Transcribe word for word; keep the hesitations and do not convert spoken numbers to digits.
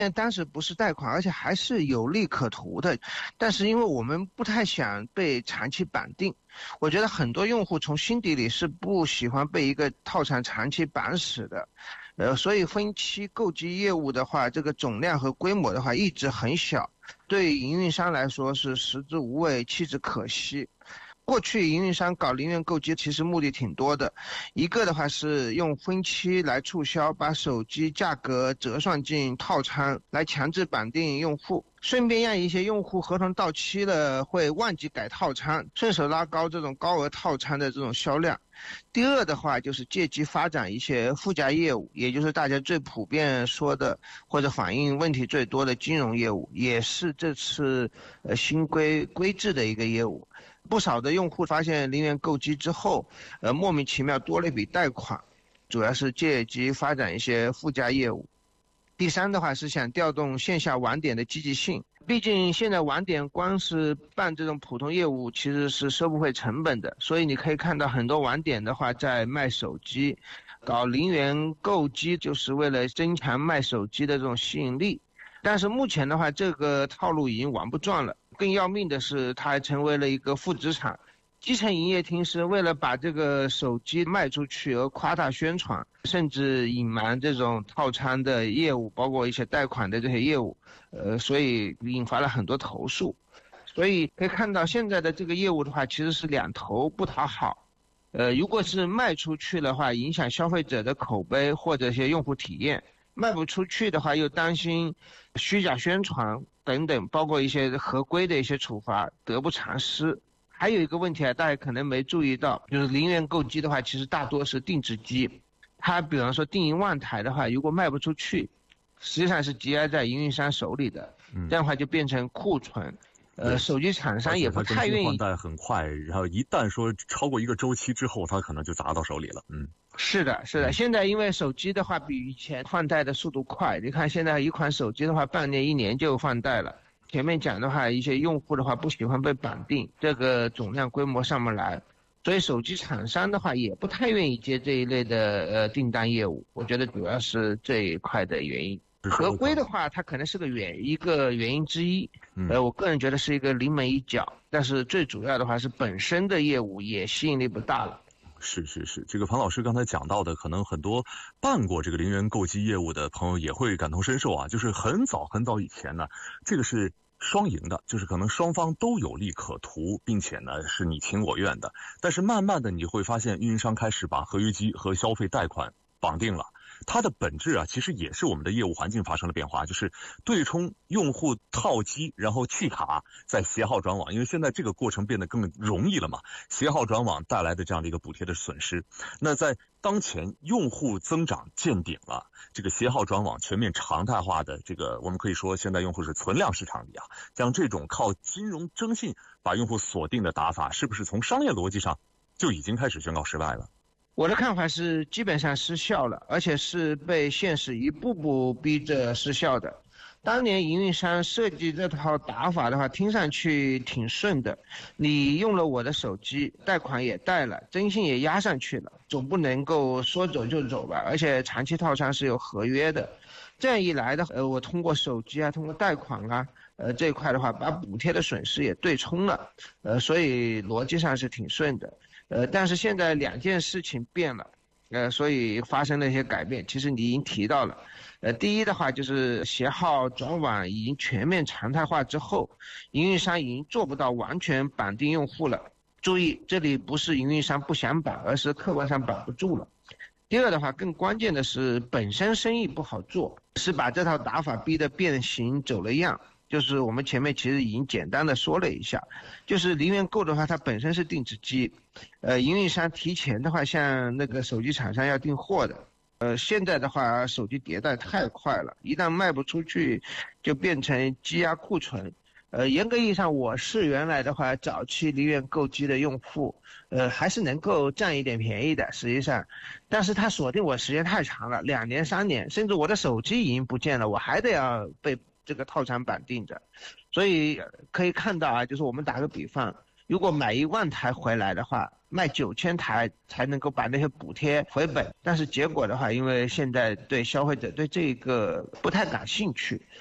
当时不是贷款，而且还是有利可图的，但是因为我们不太想被长期绑定，我觉得很多用户从心底里是不喜欢被一个套餐长期绑死的，呃，所以分期购机业务的话，这个总量和规模的话一直很小，对营运商来说是食之无味，弃之可惜。过去营运商搞零元购机其实目的挺多的，一个的话是用分期来促销，把手机价格折算进套餐来强制绑定用户，顺便让一些用户合同到期了会忘记改套餐，顺手拉高这种高额套餐的这种销量。第二的话就是借机发展一些附加业务，也就是大家最普遍说的或者反映问题最多的金融业务，也是这次呃新规规制的一个业务。不少的用户发现零元购机之后，呃莫名其妙多了一笔贷款，主要是借机发展一些附加业务。第三的话是想调动线下网点的积极性，毕竟现在网点光是办这种普通业务其实是收不回成本的，所以你可以看到很多网点的话在卖手机，搞零元购机就是为了增强卖手机的这种吸引力。但是目前的话这个套路已经玩不转了，更要命的是它还成为了一个负资产。基层营业厅是为了把这个手机卖出去而夸大宣传，甚至隐瞒这种套餐的业务，包括一些贷款的这些业务，呃，所以引发了很多投诉。所以可以看到现在的这个业务的话其实是两头不讨好。呃，如果是卖出去的话影响消费者的口碑或者一些用户体验，卖不出去的话又担心虚假宣传等等，包括一些合规的一些处罚得不偿失。还有一个问题啊，大家可能没注意到，就是零元购机的话其实大多是定制机，它比方说定一万台的话，如果卖不出去实际上是积压在营运商手里的，这样的话就变成库存。呃，手机厂商也不太愿意换代很快，然后一旦说超过一个周期之后，它可能就砸到手里了。嗯， 是的，是的。现在因为手机的话比以前换代的速度快，你看现在一款手机的话，半年一年就换代了。前面讲的话，一些用户的话不喜欢被绑定，这个总量规模上不来，所以手机厂商的话也不太愿意接这一类的呃订单业务。我觉得主要是这一块的原因。合规的话，它可能是个原一个原因之一，呃，我个人觉得是一个临门一脚，但是最主要的话是本身的业务也吸引力不大了。 是是是，这个庞老师刚才讲到的，可能很多办过这个零元购机业务的朋友也会感同身受啊。就是很早很早以前呢，这个是双赢的，就是可能双方都有利可图，并且呢是你情我愿的。但是慢慢的你会发现，运营商开始把合约机和消费贷款绑定了。它的本质啊，其实也是我们的业务环境发生了变化，就是对冲用户套机，然后弃卡，再携号转网。因为现在这个过程变得更容易了嘛，携号转网带来的这样的一个补贴的损失。那在当前用户增长见顶了，这个携号转网全面常态化的这个，我们可以说现在用户是存量市场里啊，像这种靠金融征信把用户锁定的打法，是不是从商业逻辑上就已经开始宣告失败了？ 我的看法是基本上失效了，而且是被现实一步步逼着失效的。当年营运商设计这套打法的话听上去挺顺的，你用了我的手机，贷款也贷了，征信也压上去了，总不能够说走就走吧，而且长期套餐是有合约的。这样一来的呃，我通过手机啊，通过贷款啊，呃这一块的话把补贴的损失也对冲了，呃所以逻辑上是挺顺的。呃，但是现在两件事情变了，呃，所以发生了一些改变。其实你已经提到了，呃，第一的话就是携号转网已经全面常态化之后，营运商已经做不到完全绑定用户了。注意，这里不是营运商不想绑，而是客观上绑不住了。第二的话，更关键的是本身生意不好做，是把这套打法逼得变形走了样。就是我们前面其实已经简单的说了一下，就是零元购的话它本身是定制机，呃营运商提前的话像那个手机厂商要订货的，呃现在的话手机迭代太快了，一旦卖不出去就变成积压库存。呃严格意义上我是原来的话早期零元购机的用户，呃还是能够占一点便宜的实际上，但是他锁定我时间太长了，两年三年，甚至我的手机已经不见了，我还得要被这个套餐绑定着。所以可以看到啊，就是我们打个比方， 如果买一万台回来的话，卖九千台才能够把那些补贴回本。但是结果的话，因为现在对消费者对这个不太感兴趣，